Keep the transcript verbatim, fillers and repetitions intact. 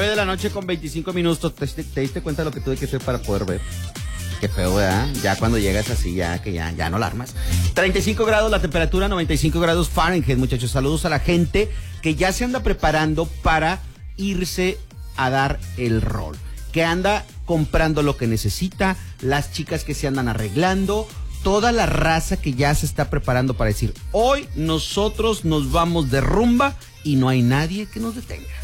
nueve de la noche con veinticinco minutos. ¿Te, te diste cuenta de lo que tuve que hacer para poder ver? Qué feo, ¿verdad? Ya cuando llegas así, ya que ya, ya no la armas. treinta y cinco grados la temperatura, noventa y cinco grados Fahrenheit, muchachos. Saludos a la gente que ya se anda preparando para irse a dar el rol. Que anda comprando lo que necesita, las chicas que se andan arreglando, toda la raza que ya se está preparando para decir, hoy nosotros nos vamos de rumba y no hay nadie que nos detenga.